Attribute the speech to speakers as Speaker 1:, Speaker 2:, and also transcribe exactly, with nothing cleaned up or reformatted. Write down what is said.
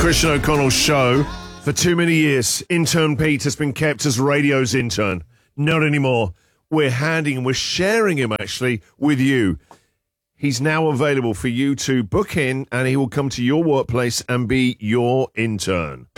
Speaker 1: Christian O'Connell show. For too many years, intern Pete has been kept as radio's intern. Not anymore. We're handing, we're sharing him actually with you. He's now available for you to book in, and he will come to your workplace and be your intern.